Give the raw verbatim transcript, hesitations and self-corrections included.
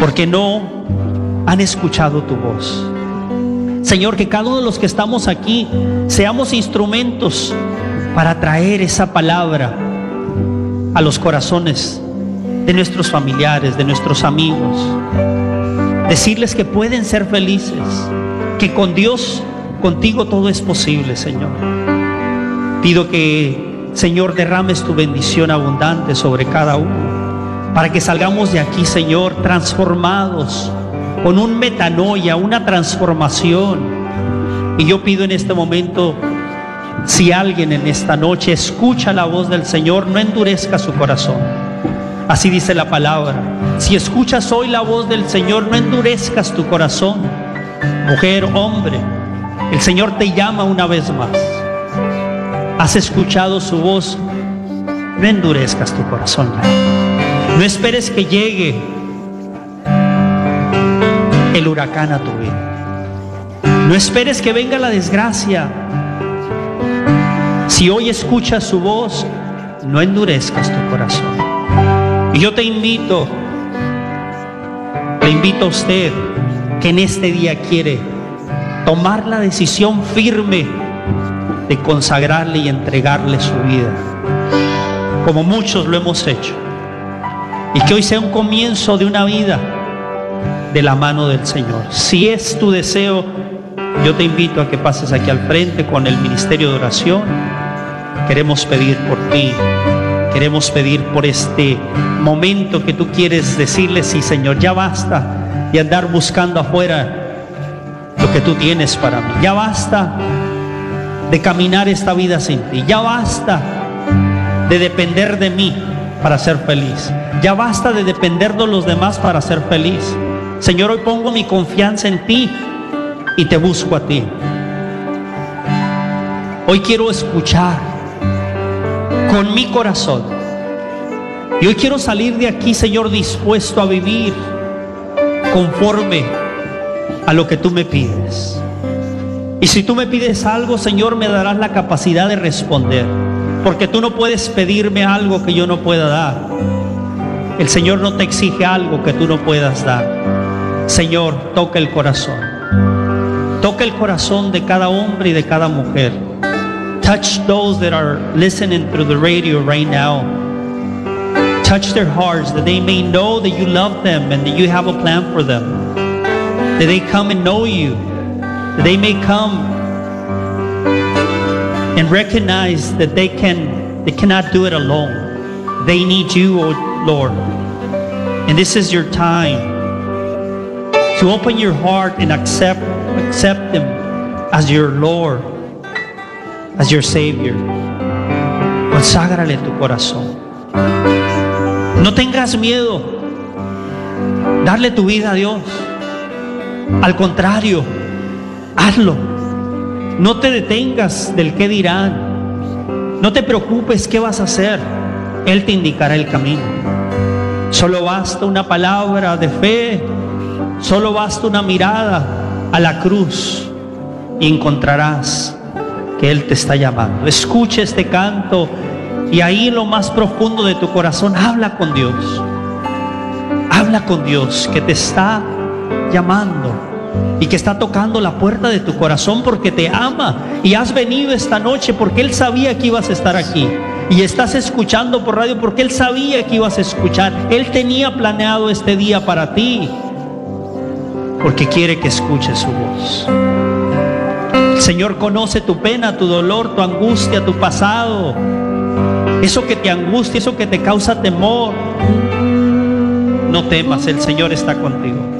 porque no han escuchado tu voz. Señor, que cada uno de los que estamos aquí seamos instrumentos para traer esa palabra a los corazones de nuestros familiares, de nuestros amigos. Decirles que pueden ser felices, que con Dios, contigo todo es posible, Señor. Pido que, Señor, derrames tu bendición abundante sobre cada uno, para que salgamos de aquí, Señor, transformados, con un metanoia, una transformación. Y yo pido en este momento, si alguien en esta noche escucha la voz del Señor, no endurezca su corazón. Así dice la palabra. Si escuchas hoy la voz del Señor, no endurezcas tu corazón. Mujer, hombre, el Señor te llama una vez más. ¿Has escuchado su voz? No endurezcas tu corazón. No esperes que llegue el huracán a tu vida. No esperes que venga la desgracia. Si hoy escuchas su voz, no endurezcas tu corazón. Y yo te invito, le invito a usted que en este día quiere tomar la decisión firme de consagrarle y entregarle su vida, como muchos lo hemos hecho, y que hoy sea un comienzo de una vida de la mano del Señor. Si es tu deseo, yo te invito a que pases aquí al frente con el ministerio de oración. Queremos pedir por ti, queremos pedir por este momento que tú quieres decirle: sí, Señor, ya basta de andar buscando afuera lo que tú tienes para mí. Ya basta de caminar esta vida sin ti. Ya basta de depender de mí para ser feliz. Ya basta de depender de los demás para ser feliz. Señor, hoy pongo mi confianza en ti y te busco a ti. Hoy quiero escuchar con mi corazón. Y hoy quiero salir de aquí, Señor, dispuesto a vivir conforme a lo que tú me pides. Y si tú me pides algo, Señor, me darás la capacidad de responder, porque tú no puedes pedirme algo que yo no pueda dar. El Señor no te exige algo que tú no puedas dar. Señor, toca el corazón. Toca el corazón de cada hombre y de cada mujer. Touch those that are listening through the radio right now. Touch their hearts, that they may know that you love them and that you have a plan for them. That they come and know you. That they may come and recognize that they can, they cannot do it alone. They need you, oh Lord. And this is your time to open your heart and accept, accept Him as your Lord, as your Savior. Conságrale tu corazón. No tengas miedo. Darle tu vida a Dios. Al contrario, hazlo. No te detengas del qué dirán. No te preocupes qué vas a hacer. Él te indicará el camino. Solo basta una palabra de fe. Solo basta una mirada a la cruz y encontrarás que Él te está llamando. Escucha este canto y ahí en lo más profundo de tu corazón habla con Dios. Habla con Dios que te está llamando y que está tocando la puerta de tu corazón porque te ama. Y has venido esta noche porque Él sabía que ibas a estar aquí. Y estás escuchando por radio porque Él sabía que ibas a escuchar. Él tenía planeado este día para ti, porque quiere que escuches su voz. El Señor conoce tu pena, tu dolor, tu angustia, tu pasado. Eso que te angustia, eso que te causa temor. No temas, el Señor está contigo.